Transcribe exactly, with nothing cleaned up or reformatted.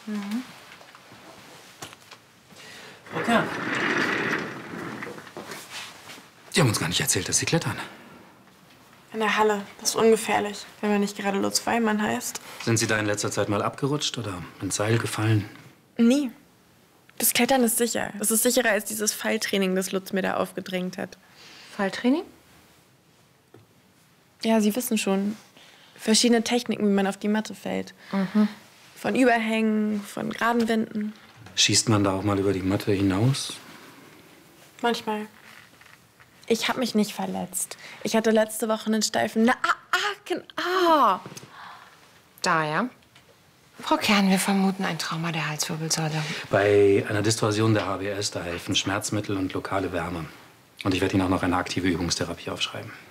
Mhm. Frau Kern. Sie haben uns gar nicht erzählt, dass Sie klettern. In der Halle. Das ist ungefährlich, wenn man nicht gerade Lutz Weimann heißt. Sind Sie da in letzter Zeit mal abgerutscht oder ins Seil gefallen? Nie. Das Klettern ist sicher. Es ist sicherer als dieses Falltraining, das Lutz mir da aufgedrängt hat. Falltraining? Ja, Sie wissen schon. Verschiedene Techniken, wie man auf die Matte fällt. Mhm. Von Überhängen, von geraden Wänden. Schießt man da auch mal über die Matte hinaus? Manchmal. Ich habe mich nicht verletzt. Ich hatte letzte Woche einen steifen Nacken. Ah! Da, ja? Frau Kern, wir vermuten ein Trauma der Halswirbelsäule. Bei einer Distorsion der H B S, da helfen Schmerzmittel und lokale Wärme. Und ich werde Ihnen auch noch eine aktive Übungstherapie aufschreiben.